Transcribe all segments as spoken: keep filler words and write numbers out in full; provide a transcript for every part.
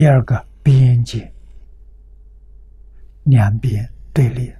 第二个边界，两边对立，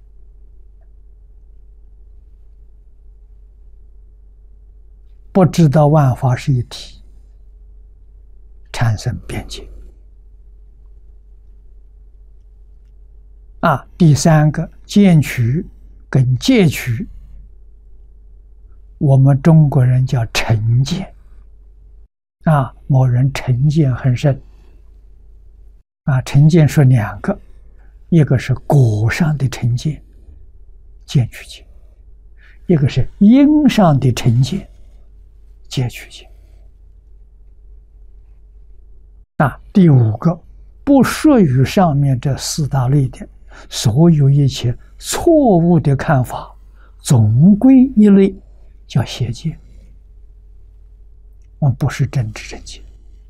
不知道万法是一体，产生边界。啊，第三个见取跟戒取，我们中国人叫成见。啊，某人成见很深。啊，成见说两个，一个是果上的成见，见取见；一个是因上的成见，戒取见。啊，第五个不属于上面这四大类的，所有一切错误的看法，总归一类，叫邪见。我们不是真知正见。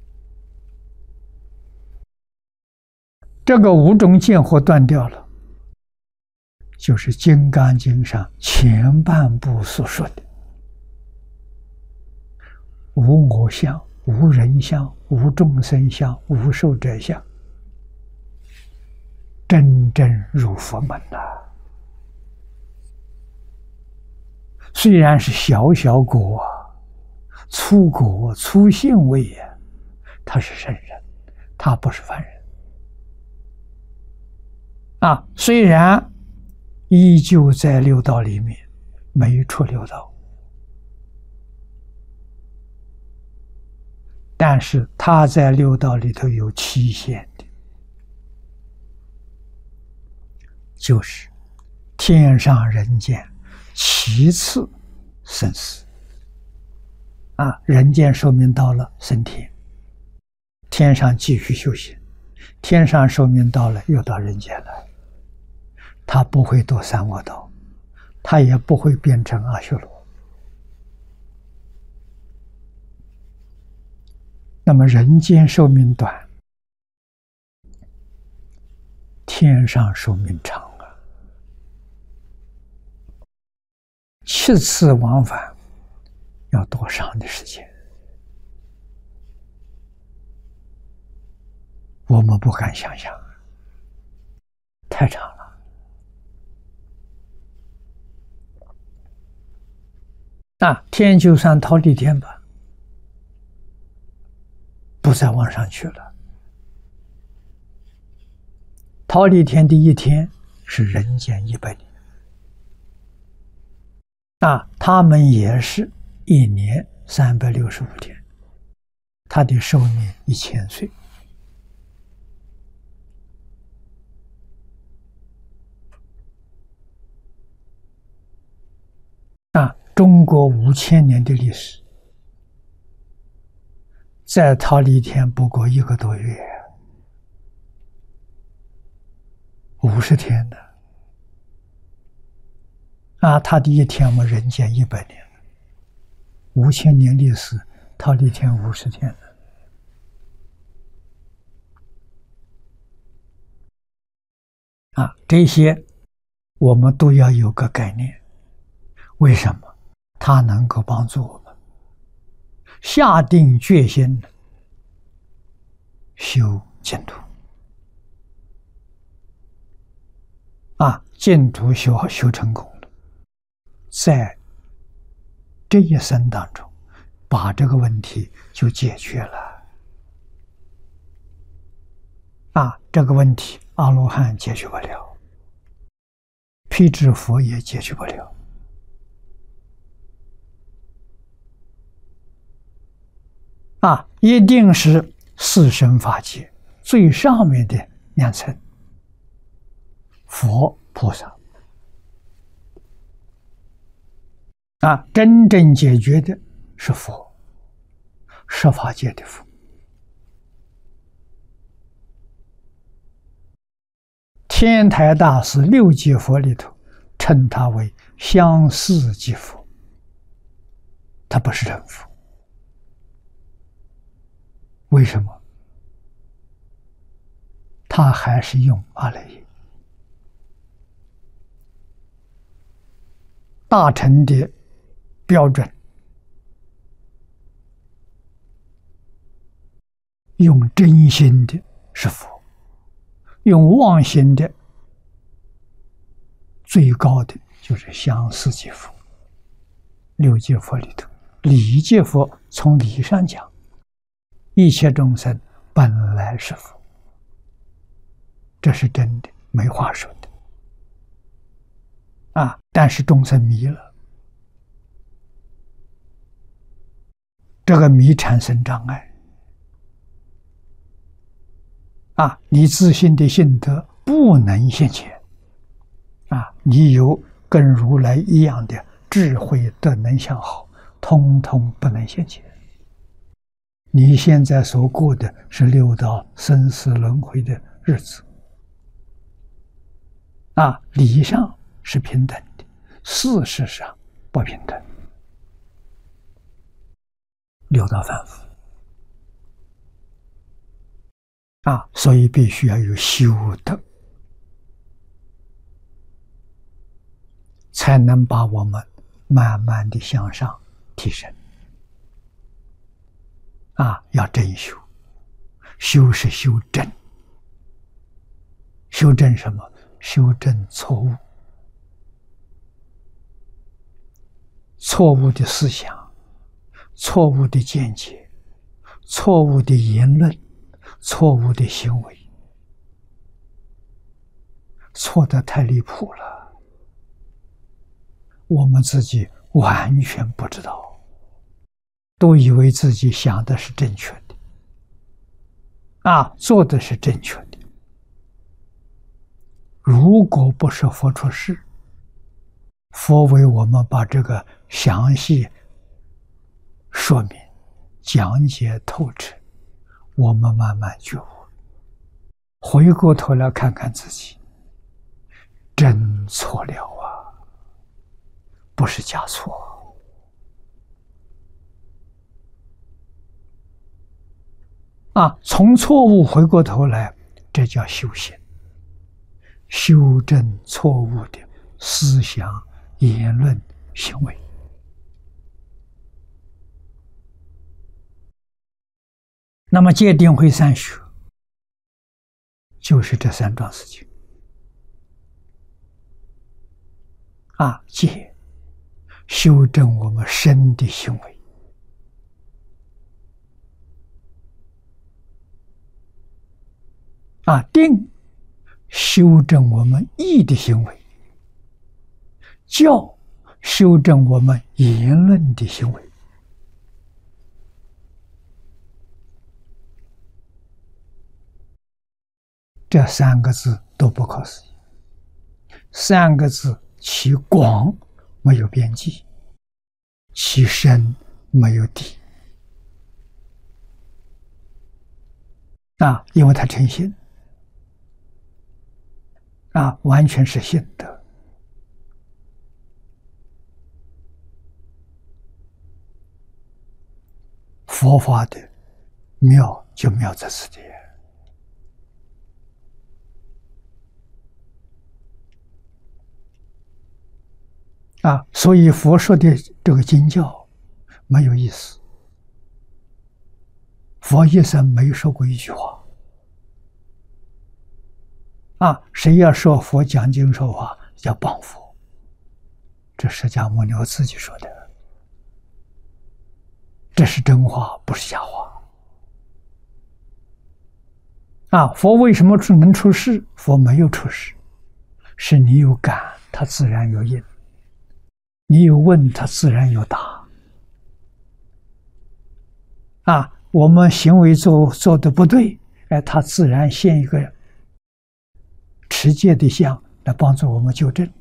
这个五种见惑断掉了，就是《金刚经》上前半部所说的无我相、无人相、无众生相、无寿者相，真正入佛门了。虽然是小小果，粗果粗性位呀，他是圣人，他不是凡人。啊，虽然依旧在六道里面，没出六道，但是他在六道里头有期限的，就是天上人间其次生死。啊，人间寿命到了升天，天上继续修行，天上寿命到了又到人间来。他不会堕三恶道，他也不会变成阿修罗。那么人间寿命短，天上寿命长啊。七次往返要多长的时间？我们不敢想象，太长了。啊，天就算逃离天吧，不再往上去了。逃离天的一天是人间一百年。啊，他们也是一年三百六十五天，他的寿命一千岁。啊，中国五千年的历史，在逃离天不过一个多月，五十天的。啊，他的一天我们人间一百年，五千年历史，逃离天五十天的。啊，这些我们都要有个概念。为什么？它能够帮助我们下定决心修净土。啊，净土修好修成功了，在这一生当中，把这个问题就解决了。啊，这个问题阿罗汉解决不了，辟支佛也解决不了。啊，一定是四生法界最上面的两层，佛菩萨。啊，真正解决的是佛，十法界的佛。天台大师六界佛里头称他为相似即佛，他不是真佛。为什么？他还是用阿赖耶。大乘的标准用真心的是佛，用妄心的最高的就是相似即佛。六界佛里头，理界佛从理上讲，一切众生本来是佛，这是真的，没话说的啊！但是众生迷了，这个迷产生障碍啊！你自信的信德不能现前啊！你有跟如来一样的智慧德能相好，通通不能现前。你现在所过的是六道生死轮回的日子啊，理上是平等的，事实上不平等。六道反复啊，所以必须要有修德，才能把我们慢慢的向上提升。啊，要真修，修是修正，修正什么？修正错误，错误的思想，错误的见解，错误的言论，错误的行为，错得太离谱了，我们自己完全不知道。都以为自己想的是正确的，啊，做的是正确的。如果不是佛出世，佛为我们把这个详细说明、讲解透彻，我们慢慢觉悟，回过头来看看自己，真错了啊，不是假错。啊，从错误回过头来，这叫修行，修正错误的思想、言论、行为。那么戒定慧三学，就是这三桩事情。啊，戒，修正我们身的行为。啊，定修正我们意的行为，教修正我们言论的行为。这三个字都不可思议，三个字其广没有边际，其深没有底。啊，因为它诚心。啊，完全是信德。佛法的妙就妙在此地。啊，所以佛说的这个经教没有意思。佛一生没说过一句话。啊，谁要说佛讲经说法叫谤佛，这释迦牟尼自己说的，这是真话，不是假话。啊，佛为什么能出世？佛没有出世，是你有感，它自然有因；你有问，它自然有答。啊，我们行为做做的不对，哎，它自然现一个持戒的相来帮助我们纠正。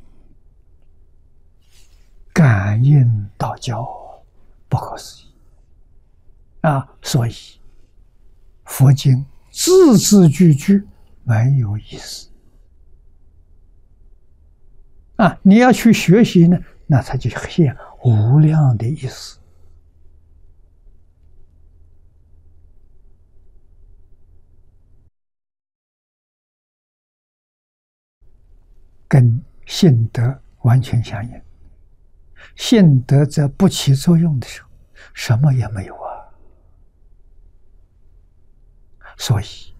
感应道交，不可思议啊！所以佛经字字句句没有意思啊！你要去学习呢，那它就现无量的意思。跟信德完全相应，信德在不起作用的时候，什么也没有啊！ 所以